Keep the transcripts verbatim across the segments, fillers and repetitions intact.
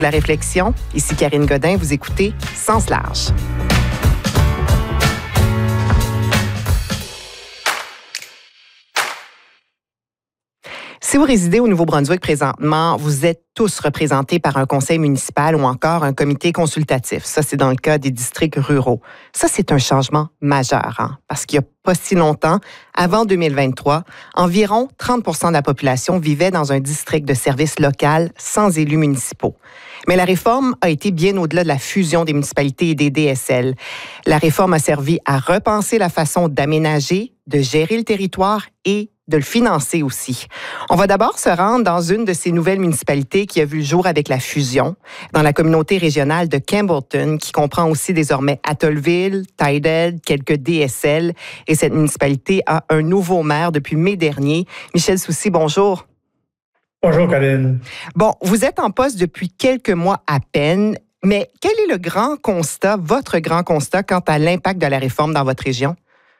La réflexion, ici Karine Godin, vous écoutez Sens large. Si vous résidez au Nouveau-Brunswick présentement, vous êtes tous représentés par un conseil municipal ou encore un comité consultatif. Ça, c'est dans le cas des districts ruraux. Ça, c'est un changement majeur, hein, parce qu'il n'y a pas si longtemps, avant deux mille vingt-trois, environ trente pour cent de la population vivait dans un district de service local sans élus municipaux. Mais la réforme a été bien au-delà de la fusion des municipalités et des D S L. La réforme a servi à repenser la façon d'aménager, de gérer le territoire et de le financer aussi. On va d'abord se rendre dans une de ces nouvelles municipalités qui a vu le jour avec la fusion, dans la communauté régionale de Campbellton, qui comprend aussi désormais Atholville, Tydehead, quelques D S L. Et cette municipalité a un nouveau maire depuis mai dernier. Michel Soucy, bonjour. Bonjour, Karine. Bon, vous êtes en poste depuis quelques mois à peine, mais quel est le grand constat, votre grand constat, quant à l'impact de la réforme dans votre région?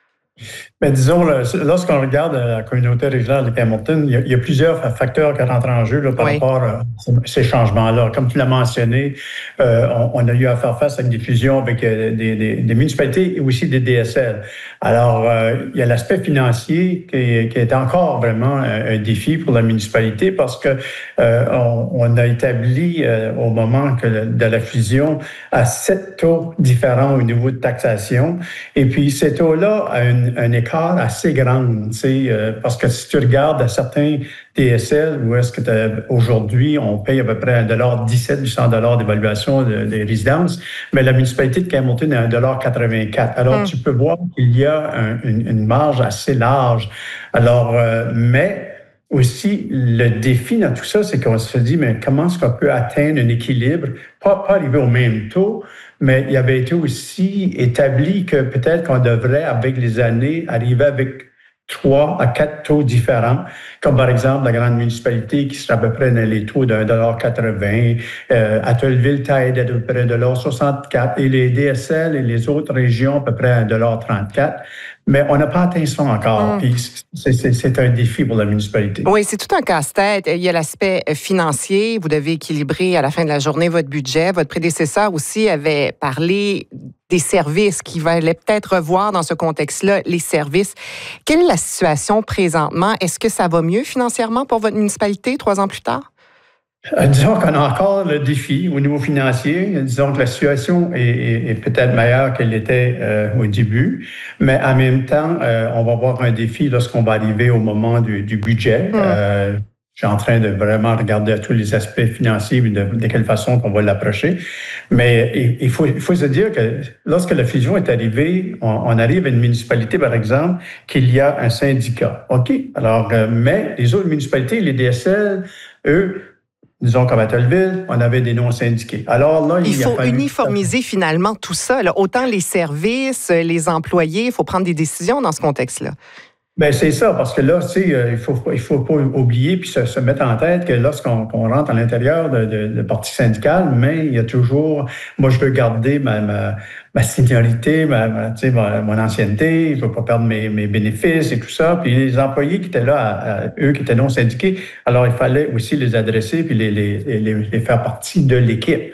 Bien, disons, là, lorsqu'on regarde la communauté régionale de Campbellton, il y a, il y a plusieurs facteurs qui rentrent en jeu là, par oui. rapport à ces changements-là. Comme tu l'as mentionné, euh, on, on a eu à faire face à une diffusion avec euh, des, des, des municipalités et aussi des D S L. Alors, euh, il y a l'aspect financier qui, qui est encore vraiment un, un défi pour la municipalité parce que euh, on, on a établi euh, au moment que de la fusion à sept taux différents au niveau de taxation. Et puis, ces taux-là ont une un écart assez grand, tu sais, euh, parce que si tu regardes à certains D S L, où est-ce que aujourd'hui on paye à peu près un dollar dix-sept, huit cents dollars d'évaluation de, des résidences, mais la municipalité de Campbellton est à un dollar quatre-vingt-quatre. Alors mmh. tu peux voir qu'il y a un, une, une marge assez large. Alors, euh, mais aussi, le défi dans tout ça, c'est qu'on se dit, mais comment est-ce qu'on peut atteindre un équilibre, pas, pas arriver au même taux, mais il avait été aussi établi que peut-être qu'on devrait, avec les années, arriver avec trois à quatre taux différents, comme par exemple la grande municipalité qui serait à peu près dans les taux d'un dollar quatre-vingts, euh, Atholville, Tydehead à peu près un dollar soixante-quatre, et les D S L et les autres régions à peu près un dollar trente-quatre. Mais on n'a pas atteint ça encore. Mmh. Puis c'est, c'est, c'est un défi pour la municipalité. Oui, c'est tout un casse-tête. Il y a l'aspect financier. Vous devez équilibrer à la fin de la journée votre budget. Votre prédécesseur aussi avait parlé des services qu'il fallait peut-être revoir dans ce contexte-là, les services. Quelle est la situation présentement? Est-ce que ça va mieux financièrement pour votre municipalité trois ans plus tard? Euh, disons qu'on a encore le défi au niveau financier. Disons que la situation est, est, est peut-être meilleure qu'elle était euh, au début, mais en même temps, euh, on va avoir un défi lorsqu'on va arriver au moment du, du budget. Mmh. Euh, je suis en train de vraiment regarder à tous les aspects financiers et de, de quelle façon qu'on va l'approcher. Mais il, il, faut, il faut se dire que lorsque la fusion est arrivée, on, on arrive à une municipalité, par exemple, qu'il y a un syndicat. OK? Alors, euh, mais les autres municipalités, les D S L, eux, disons comme à Atholville, on avait des non-syndiqués. Alors là, il, il faut a fallu... uniformiser finalement tout ça. Là. Autant les services, les employés, il faut prendre des décisions dans ce contexte-là. Bien, c'est ça, parce que là, tu sais, il faut, il faut pas oublier puis se, se mettre en tête que lorsqu'on qu'on rentre à l'intérieur de, de, de parti syndical, mais il y a toujours, moi, je veux garder ma, ma, ma seniorité, ma, ma, tu sais, ma, mon ancienneté, je veux pas perdre mes, mes bénéfices et tout ça. Puis les employés qui étaient là, à, à, eux qui étaient non syndiqués, alors il fallait aussi les adresser puis les, les, les, les faire partie de l'équipe.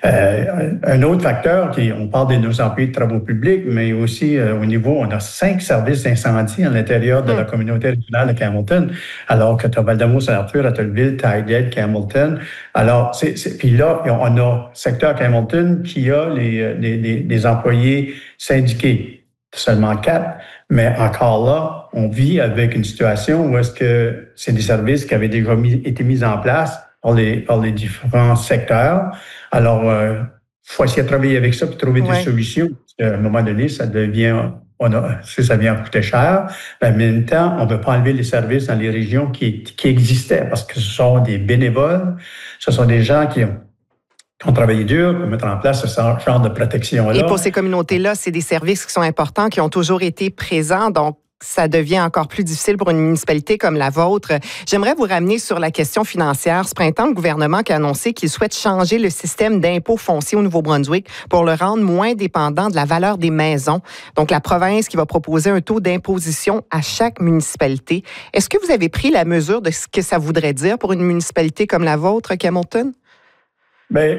Euh, un autre facteur, qui, on parle de nos employés de travaux publics, mais aussi euh, au niveau, on a cinq services d'incendie à l'intérieur de mmh. la communauté régionale de Campbellton, alors que tu as Val-d'Amour, Saint-Arthur, Atholville, Tydehead, Campbellton. Alors, c'est, c'est, puis là, on a secteur Campbellton qui a les, les, les, les employés syndiqués, seulement quatre, mais encore là, on vit avec une situation où est-ce que c'est des services qui avaient déjà mis, été mis en place par les, par les différents secteurs. Alors, il euh, faut essayer de travailler avec ça pour trouver ouais. des solutions. À un moment donné, ça devient, on a, ça vient coûter cher. En même temps, on ne veut pas enlever les services dans les régions qui, qui existaient parce que ce sont des bénévoles, ce sont des gens qui ont qui ont travaillé dur pour mettre en place ce genre de protection-là. Et pour ces communautés-là, c'est des services qui sont importants, qui ont toujours été présents, donc ça devient encore plus difficile pour une municipalité comme la vôtre. J'aimerais vous ramener sur la question financière. Ce printemps, le gouvernement qui a annoncé qu'il souhaite changer le système d'impôt foncier au Nouveau-Brunswick pour le rendre moins dépendant de la valeur des maisons. Donc, la province qui va proposer un taux d'imposition à chaque municipalité. Est-ce que vous avez pris la mesure de ce que ça voudrait dire pour une municipalité comme la vôtre, Campbellton? Bien,